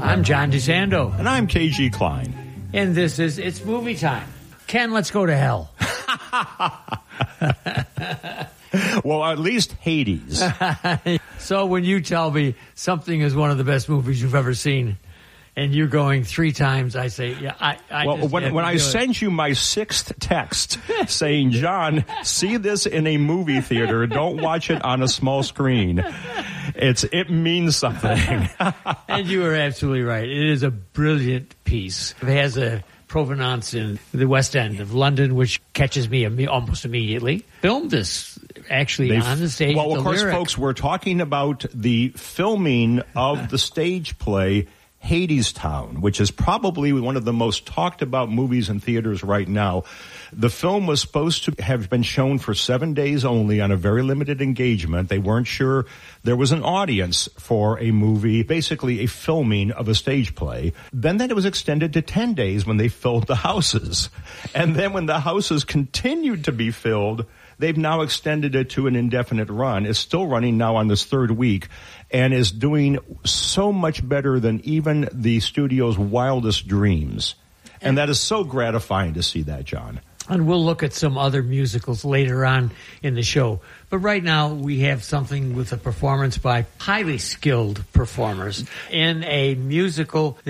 I'm John DeSando. And I'm KG Klein. And this is It's Movie Time. Ken, let's go to hell. Well, at least Hades. So when you tell me something is one of the best movies you've ever seen, and you're going 3 times, I say, yeah, Well, when I send you my 6th text saying, John, see this in a movie theater, don't watch it on a small screen, it means something. And you are absolutely right. It is a brilliant piece. It has a provenance in the West End of London, which catches me almost immediately. Filmed this actually on the stage. Well, of course, folks, we're talking about the filming of the stage play Hadestown, which is probably one of the most talked about movies in theaters right now. The film was supposed to have been shown for 7 days only on a very limited engagement. They weren't sure there was an audience for a movie, basically a filming of a stage play. Then it was extended to 10 days when they filled the houses. And then when the houses continued to be filled, they've now extended it to an indefinite run. It's still running now on this 3rd week and is doing so much better than even the studio's wildest dreams. And that is so gratifying to see that, John. And we'll look at some other musicals later on in the show. But right now we have something with a performance by highly skilled performers in a musical